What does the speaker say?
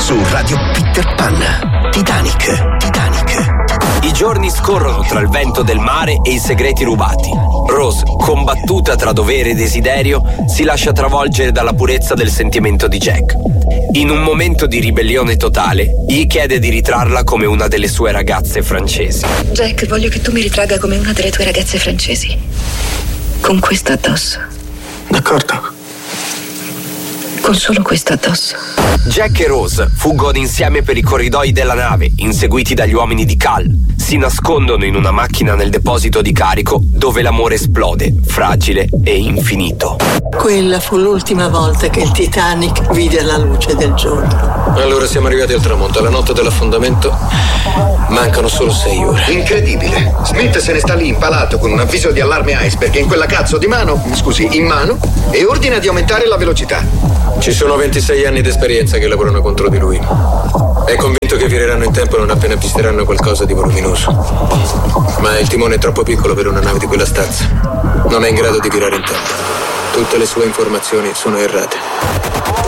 su Radio Peter Pan. Titanic. I giorni scorrono tra il vento del mare e i segreti rubati. Rose, combattuta tra dovere e desiderio, si lascia travolgere dalla purezza del sentimento di Jack. In un momento di ribellione totale, gli chiede di ritrarla come una delle sue ragazze francesi. Jack, voglio che tu mi ritragga come una delle tue ragazze francesi. Con questo addosso. D'accordo. Con solo questo addosso. Jack e Rose fuggono insieme per i corridoi della nave, inseguiti dagli uomini di Cal. Si nascondono in una macchina nel deposito di carico, dove l'amore esplode, fragile e infinito. Quella fu l'ultima volta che il Titanic vide la luce del giorno. Allora siamo arrivati al tramonto, alla notte dell'affondamento mancano solo 6 ore. Incredibile. Smith se ne sta lì impalato con un avviso di allarme iceberg in quella cazzo di mano, in mano, e ordina di aumentare la velocità. Ci sono 26 anni di esperienza che lavorano contro di lui. È convinto che vireranno in tempo non appena avvisteranno qualcosa di voluminoso. Ma il timone è troppo piccolo per una nave di quella stazza. Non è in grado di virare in tempo. Tutte le sue informazioni sono errate.